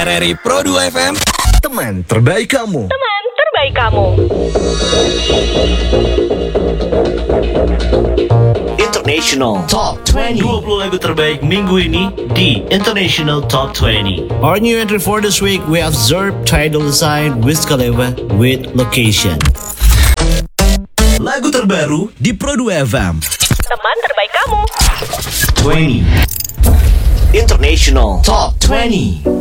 RRI Pro 2 FM. Teman terbaik kamu. Teman terbaik kamu. International Top 20. 20 lagu terbaik minggu ini di International Top 20. Our new entry for this week, we observe Tidal Design Wiz Khalifa with Location. Lagu terbaru Di Pro 2 FM. Teman terbaik kamu. 20. International Top 20.